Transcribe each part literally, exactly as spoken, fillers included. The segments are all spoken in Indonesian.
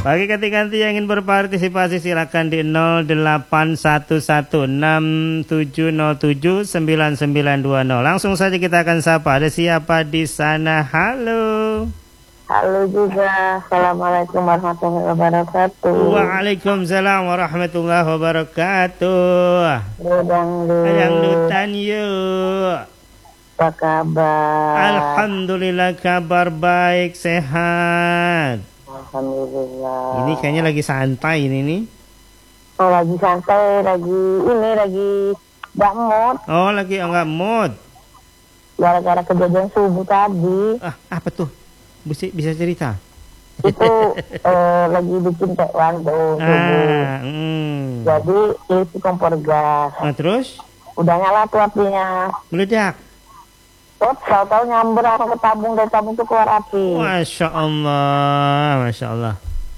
Bagi ganti-ganti yang ingin berpartisipasi silakan di nol delapan satu satu enam tujuh nol tujuh sembilan sembilan dua nol. Langsung saja kita akan sapa. Ada siapa di sana? Halo. Halo juga. Assalamualaikum warahmatullahi wabarakatuh. Waalaikumsalam warahmatullahi wabarakatuh. Yang dutan yuk. Apa kabar? Alhamdulillah kabar baik, sehat. Alhamdulillah. Ini kayaknya lagi santai ini nih. Oh lagi santai, lagi ini lagi gak mood. Oh lagi enggak mood. Gara-gara kejadian subuh tadi. Ah apa tuh? Bisa bisa cerita? Itu eh, lagi bikin tekwan tuh subuh. Ah, mm. Jadi isi kompor gas. Nah, terus? Udah nyala tuh apinya. Meledak. Terus tahu-tahu nyamber aku ke tabung, dari tabung tuh keluar api. Masya Allah, Masya Allah.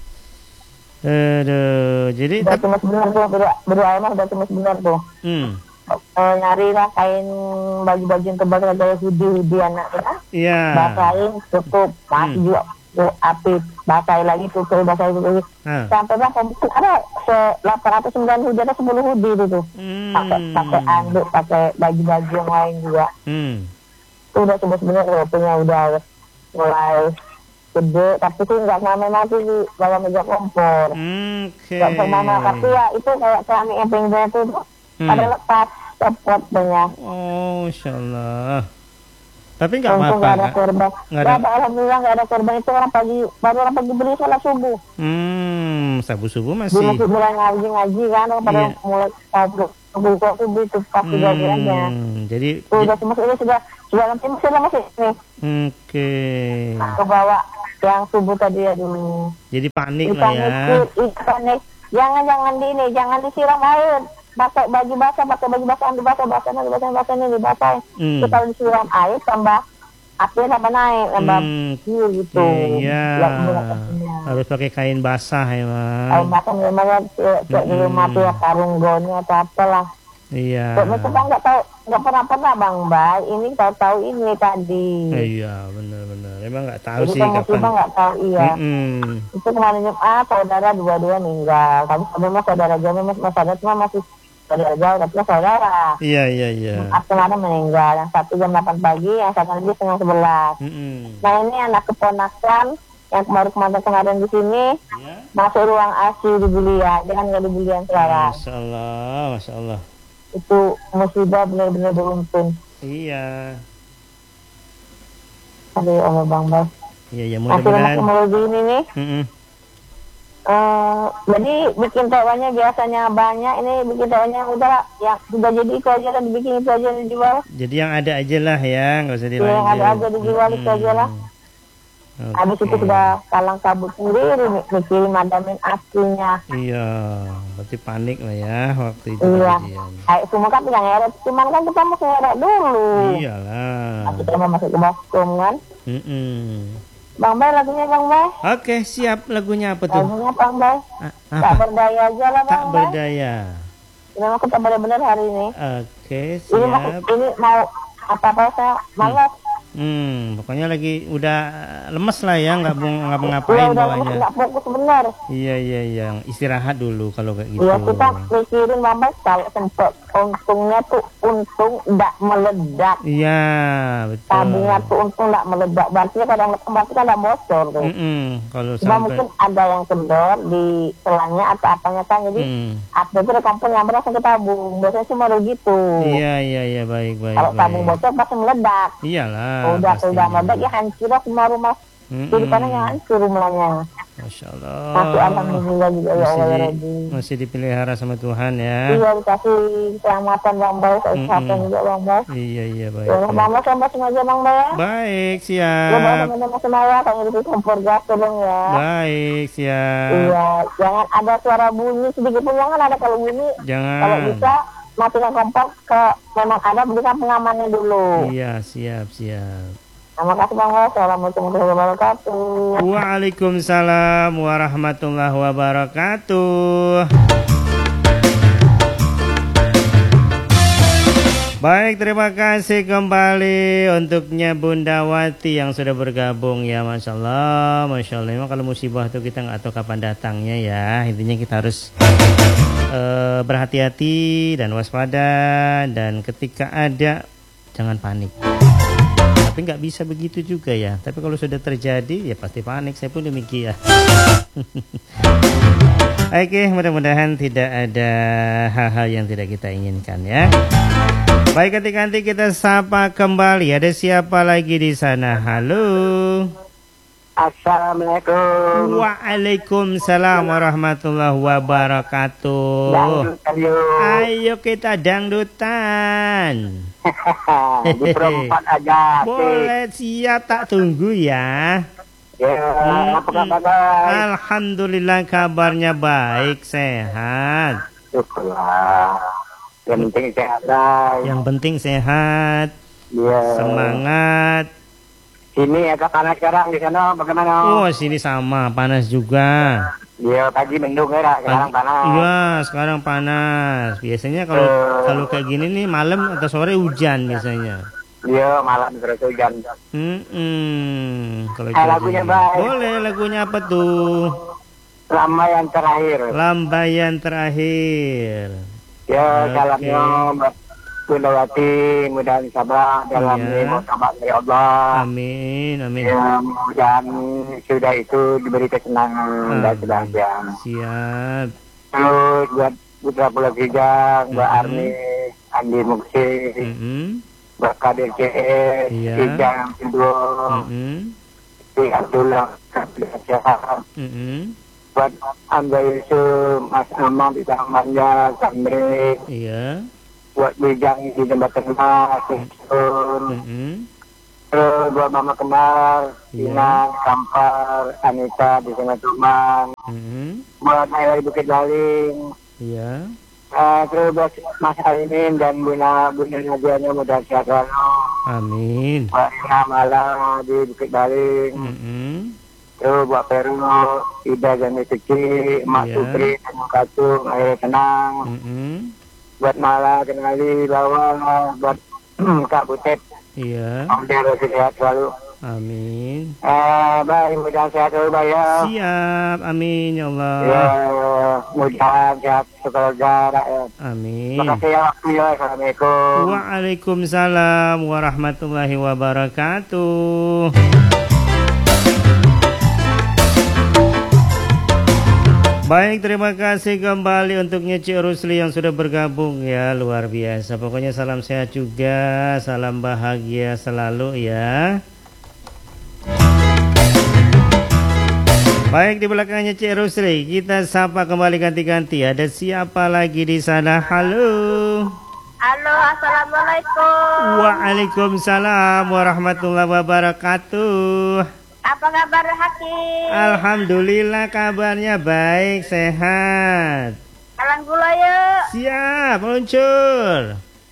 Aduh, jadi udah cuma sebentar tuh, berdua ayam udah cuma sebentar tuh. Hmm. E, nyari lah kain baju-baju yang tebal kayak hoodie-hoodie anak ya. Iya. Basahin, tutup, masih hmm. juga tuh, api, basahin lagi, tutup, basahin tutup. Hmm. Sampai lah, ada se delapan atau sembilan hoodie atau sepuluh hoodie itu tuh. Hmm. Pakai pakai anduk, pakai baju-baju yang lain juga. Hmm. Itu udah coba sebenarnya punya udah mulai gede, tapi sih nggak sampai mati di bawah meja kompor. Okay. Nggak sampai, tapi ya itu kayak keramik yang pinggirnya itu hmm. pada lepas, cepot banyak. Oh, insyaallah. Tapi nggak apa-apa. Nggak ada korban. Nggak ada. Alhamdulillah nggak ada korban. Itu orang pagi, baru orang pagi beli sholat subuh. Hmm, sabu subuh masih. Masih mulai ngaji-ngaji kan, pada yeah. mulai subuh subuh subuh itu pasti hmm, gajiannya. Jadi. Sudah cuma ini sudah sudah nanti sudah masih nih. Oke. Okay. Ke bawah yang subuh tadi ya dulu. Jadi panik Ikan lah ya. Itu, panik. Jangan jangan di ini, jangan disiram air. Pakai baju basah, pakai baju basah, ambil basah, basah, ambil basah, basah ini basah. Hmm. Kalau disiram air tambah api tambah naik, tambah hmm. gitu. Iya. Harus pakai kain basah ya, Mas. Kain basah memangnya kayak di rumah tuh ya karung goni atau apalah. Iya. Kok nggak tahu, nggak pernah pernah Bang Bay. Ini tahu-tahu ini tadi. Iya, benar-benar. Emang nggak tahu jadi sih kapan. Jadi nggak tahu iya. Mm-mm. Itu kemarin Jumat saudara dua-dua meninggal. Tapi sebenarnya saudara jauh mas saudara cuma masih saudara jauh tapi saudara. Iya iya iya. Kemarin meninggal. Yang satu jam delapan pagi, yang satu lagi setengah sebelas. Mm-mm. Nah ini anak keponakan yang baru kemarin kemarin di sini yeah. masuk ruang I C U di Bulia. Dia kan nggak di Bulia sekarang. Masya Allah, Masya Allah. Itu musibah benar-benar beruntun. Iya. Aduh Allah Bang Bas. Iya ya mudah-mudahan. Masih mau ini nih. Mm -mm. Uh, jadi bikin tewannya biasanya banyak, ini bikin tewannya udah yang sudah jadi itu aja kan dibikin itu aja dijual. Jadi yang ada aja lah ya, nggak usah dilanjut. Yang ada aja dijual hmm. itu aja lah. Okay. Habis itu sudah kalang kabut sendiri mikirin madamin aslinya. Iya, berarti panik lah ya waktu itu. Iya. Kayak semua kan yang ngeret, cuman kan kita masih ngeret dulu. Iyalah. Nah, kita mau masuk ke baskom kan. Mm -mm. Bang Bay lagunya Bang Bay. Oke siap, lagunya apa tuh? Lagunya Bang Bay. Ah, tak berdaya aja lah Bang Tak berdaya. Ini mau kita benar-benar hari ini. Oke siap. Ini, ini mau apa-apa saya malas. Hmm. Hmm, pokoknya lagi udah lemes lah ya, nggak nggak ngapain bawahnya. Nggak fokus benar. Iya iya iya, istirahat dulu kalau kayak gitu. Iya kita mikirin Bang kalau sempet untungnya tuh untung nggak meledak. Iya betul. Tabungnya tuh untung nggak meledak, berarti kadang berarti kan nggak bocor tuh. Mm -mm, kalau sampai mungkin ada yang kendor di selangnya atau apanya kan, jadi mm. api itu kompor yang langsung ke tabung. Biasanya sih mau gitu. Iya iya iya baik baik. Kalau tabung bocor pasti meledak. Iyalah. Udah udah meledak ya hancur semua rumah. Jadi karena yang hancur rumahnya. Masya Allah. Masih alhamdulillah juga ya Allah ya Rabbi. Masih dipelihara sama Tuhan ya. Iya dikasih keselamatan Bang Bay, kesehatan juga Bang Bay. Iya iya baik. Ya Bang Bay sampai sengaja Bang Bay. Baik siap. Ya bawa teman-teman semua kalau di kompor gas dong ya. Baik siap. Iya jangan ada suara bunyi sedikit pun, jangan ada kalau bunyi. Jangan. Kalau bisa matikan kompor ke memang ada berikan pengamannya dulu. Iya siap siap. Terima kasih Bang Bay. Assalamualaikum warahmatullahi wabarakatuh. Waalaikumsalam warahmatullahi wabarakatuh. Baik, terima kasih kembali untuknya Bunda Wati yang sudah bergabung ya, Masya Allah, Masya Allah. Memang kalau musibah itu kita nggak tahu kapan datangnya ya. Intinya kita harus uh, berhati-hati dan waspada, dan ketika ada jangan panik. Tapi nggak bisa begitu juga ya. Tapi kalau sudah terjadi ya pasti panik. Saya pun demikian. Oke, mudah-mudahan tidak ada hal-hal yang tidak kita inginkan ya. Baik, ganti-ganti kita sapa kembali. Ada siapa lagi di sana? Halo. Assalamualaikum. Waalaikumsalam warahmatullahi wabarakatuh. Dangdut, ayo. Ayo kita dangdutan. Di perempat aja. Boleh, siap, tak tunggu ya. Ya, hmm, apa kabar? Alhamdulillah kabarnya baik, sehat. Syukurlah. Yang penting sehat, guys. Yang penting sehat. Iya. Semangat. Sini agak panas sekarang, di sana bagaimana? Oh, sini sama, panas juga. Iya, pagi mendung ya, sekarang panas. Iya, sekarang panas. Biasanya kalau uh, kalau kayak gini nih malam atau sore hujan biasanya. Iya, malam terus hujan. Hmm, hmm. Kalau eh, lagunya baik. Boleh, lagunya apa tuh? Lambaian terakhir. Lambaian terakhir. Ya, salamnya buat Bunda Wati, mudah sabar dalam ilmu sabar dari Allah. Amin, amin. Ya, mudah sudah itu diberi kesenangan dan kebahagiaan. Siap. Terus buat Putra Pulau Kijang, buat mm-hmm. Arni, Andi Muksi, mm-hmm. buat Kadir C E, yeah. Kijang kedua, mm-hmm. si Abdullah, Abdullah mm-hmm. buat Anda Yusuf, Mas Amam di Tamannya, Samri, iya. buat Bijang di Jembatan Mas, mm-hmm. terus buat Mama Kemar, Tina, yeah. Kampar, Anita di Sungai Tuman, mm-hmm. buat Naila di Bukit Laling, iya. Uh, terus buat Mas Alimin dan Bunda Bunda Nadianya mudah sehat selalu. Amin. Buat Ina Mala di Bukit Laling. Mm-hmm. Terus buat Peru, Ida Jani Suci, Mak yeah. Supri, Katung, Air Tenang. Mm-hmm. Buat Mala, Kenali, Bawang, buat Kak Butet. Iya. Mudah sehat selalu. Amin. Eh, baik, mudah sehat selalu, Pak ya. Siap, amin ya Allah. Ya, mudah sehat sekeluarga rakyat. Amin. Terima kasih ya waktu ya. Assalamualaikum. Waalaikumsalam warahmatullahi wabarakatuh. Baik, terima kasih kembali untuknya Cik Rusli yang sudah bergabung ya, luar biasa. Pokoknya salam sehat juga, salam bahagia selalu ya. Baik, di belakangnya Cik Rusli, kita sapa kembali ganti-ganti. Ada siapa lagi di sana? Halo. Halo, assalamualaikum. Waalaikumsalam warahmatullahi wabarakatuh. Apa kabar Hakim? Alhamdulillah kabarnya baik, sehat. Jalan gula yuk. Siap, meluncur.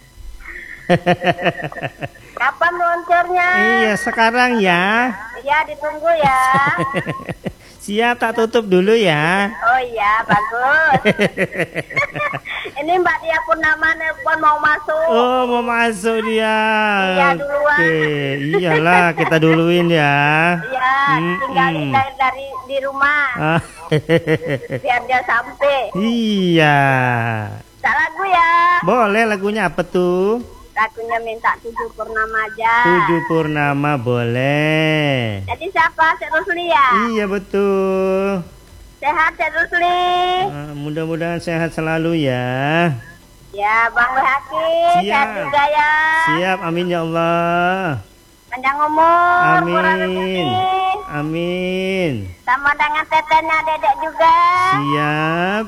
Kapan meluncurnya? Iya, sekarang ya. Iya, ditunggu ya. Siap, tak tutup dulu ya. Oh iya, bagus. Ini Mbak Dia Purnama nelpon mau masuk. Oh, mau masuk dia. Iya, duluan. Oke, iyalah kita duluin ya. Iya, mm-mm. tinggalin dari, dari di rumah. Biar dia sampai. Iya. Tak lagu ya. Boleh, lagunya apa tuh? Lagunya minta Tujuh Purnama aja. Tujuh Purnama boleh. Jadi siapa? Cik Rusli ya? Iya betul. Sehat Cik Rusli. Nah, mudah-mudahan sehat selalu ya. Ya, Bang Hakim. Siap. Sehat juga ya. Siap, amin ya Allah. Panjang umur. Amin. Amin. Sama dengan tetenya dedek juga. Siap.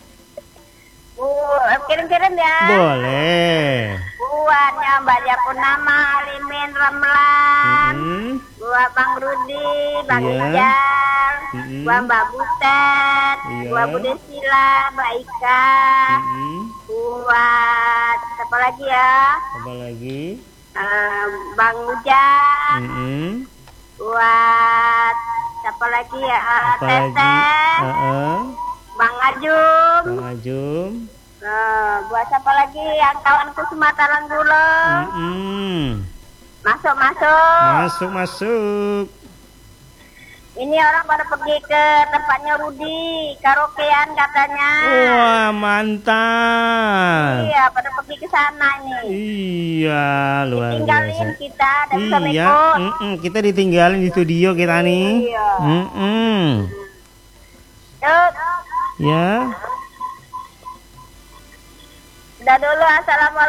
Uh, kirim-kirim ya. Boleh. Buatnya Mbak Dia Purnama, Alimin, Ramlan, mm-hmm. buat Bang Rudi, Bang yeah. Ijal, mm-hmm. buat Mbak Butet, yeah. buat Bu Desila, Mbak Ika, mm-hmm. buat apa lagi ya? Apa lagi? Uh, Bang Ujang, mm-hmm. buat apa lagi ya? Apa Teteh, uh-uh. Bang Ajum, Bang Ajum, Nah, buat siapa lagi yang kawanku Sumatera dulu? Mm-mm. Masuk, masuk. Masuk, masuk. Ini orang pada pergi ke tempatnya Rudi, karaokean katanya. Wah, mantap. Iya, pada pergi ke sana nih. Iya, luar Tinggalin biasa. kita dan bisa Iya, ikut. mm-mm, kita ditinggalin di studio kita nih. Iya. Mm-mm. Yuk, Ya. udah dulu, assalamualaikum.